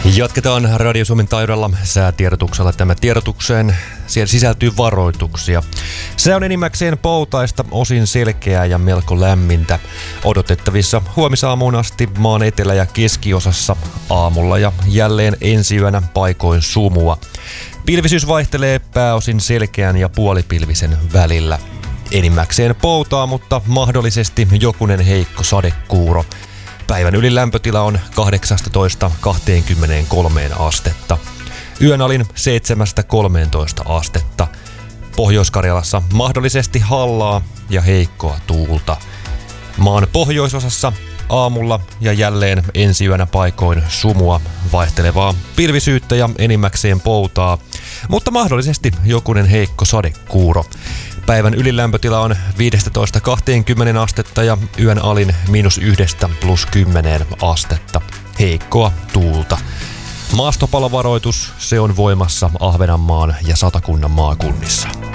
Jatketaan Radio Suomen taajuudella säätiedotuksella. Tämä tiedotukseen siellä sisältyy varoituksia. Se on enimmäkseen poutaista, osin selkeää ja melko lämmintä. Odotettavissa huomisaamuun asti maan etelä- ja keskiosassa aamulla ja jälleen ensiyönä paikoin sumua. Pilvisyys vaihtelee pääosin selkeän ja puolipilvisen välillä. Enimmäkseen poutaa, mutta mahdollisesti jokunen heikko sadekuuro. Päivän ylin lämpötila on 18–23 astetta. Yön alin 7–13 astetta. Pohjois-Karjalassa mahdollisesti hallaa ja heikkoa tuulta. Maan pohjoisosassa aamulla ja jälleen ensiyönä paikoin sumua, vaihtelevaa pilvisyyttä ja enimmäkseen poutaa, mutta mahdollisesti jokunen heikko sadekuuro. Päivän ylilämpötila on 15–20 astetta ja yön alin -1–+10 astetta. Heikkoa tuulta. Maastopalovaroitus, se on voimassa Ahvenanmaan ja Satakunnan maakunnissa.